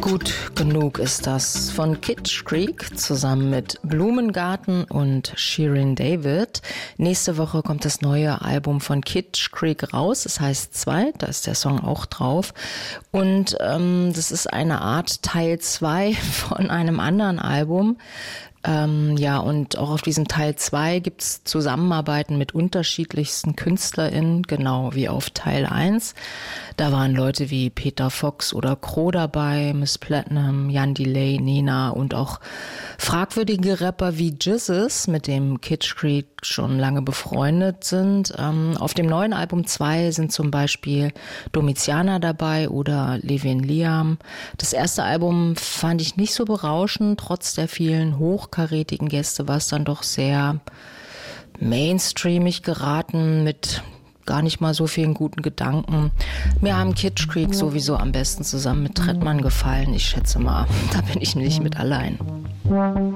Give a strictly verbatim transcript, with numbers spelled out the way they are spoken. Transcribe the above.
Gut genug ist das von Kitsch Creek zusammen mit Blumengarten und Shirin David. Nächste Woche kommt das neue Album von Kitsch Creek raus. Es heißt zwei, da ist der Song auch drauf. Und ähm, das ist eine Art Teil zwei von einem anderen Album. Ähm, ja, und auch auf diesem Teil zwei gibt's Zusammenarbeiten mit unterschiedlichsten KünstlerInnen, genau wie auf Teil eins. Da waren Leute wie Peter Fox oder Crow dabei, Miss Platinum, Jan Delay, Nena und auch fragwürdige Rapper wie Jizzes, mit dem Kitsch Creek schon lange befreundet sind. Ähm, auf dem neuen Album zwei sind zum Beispiel Domiziana dabei oder Levin Liam. Das erste Album fand ich nicht so berauschend, trotz der vielen hochkarätigen Gäste war es dann doch sehr mainstreamig geraten mit gar nicht mal so vielen guten Gedanken. Mir haben Kitsch Creek sowieso am besten zusammen mit Trettmann gefallen. Ich schätze mal, da bin ich nicht mit allein.